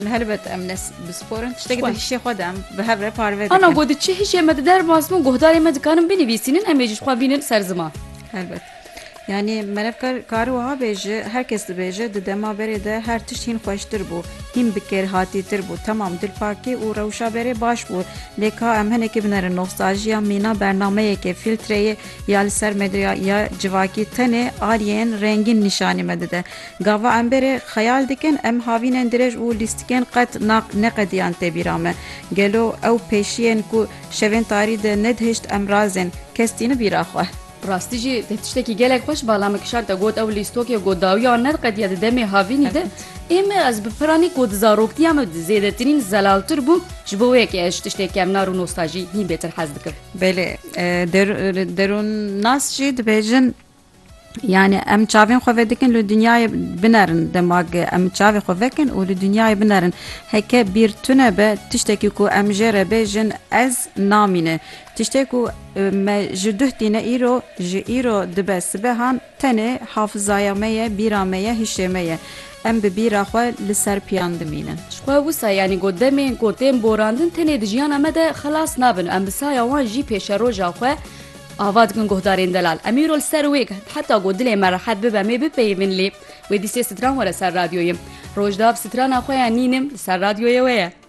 هلبت امنس بسپورن تشتكي هشي خدام بهبره پارو انا گود چه هشي مد در باسمو گهدار مد کانم بنویسینن امیجش خو بینن سر زمان هلبت yani melek karı oha beje herkes de beje de dema bere de her tiş hin xoştur bu him biker hatitir bu tamam dilpaki u rawşa bere baş bu leka em heneke binere nostaljiya mina bernameye ke filtreye ya ser medya ya civaki tane aliyen rengin nişani medede gava embere hayal diken em havinen direj u listiken qat ne qadiyan tebirame gelo ew peşiyen ku şeven tari de nedheşt emrazen kestini biraxwa راستی جی تشتکی گلک باش بالا مکشار تا گود اولی استوکی گود داویا ند قدیت دمی هاوینی ده ایم از بپرانی گود زاروکتی هم زیاده ترین زلالتر بوم جبوه که اش تشتکی هم نارو نوستاجی هی بهتر حز دکم. بله درون ناس جی دبیجن yani em çavên xwe vedikin li dünyayê binerin demagê em çavê xwe vekin û li dünyayê binerin heke bir tune be tiştekî ku em jê re bêjin ez namîne tiştek ku me ji duh tîne îro ji îro dibe sibehan tenê hafizaya me ye bîra me ye hişê me ye em bi bîra xwe li ser piyan dimînin. Xwe wisa yani got demên gotên borandin tenê di jiyana me de xelas nabin em bi saya wan jî pêşeroja xwe آواد کن گهدارین دلال امیرول سر ویگ حتی گود دل مرحت ببمی بپیمن لی و دیسی ستران وره سر رادیویم روزداب ستران آخوی نینم سر رادیوی ویه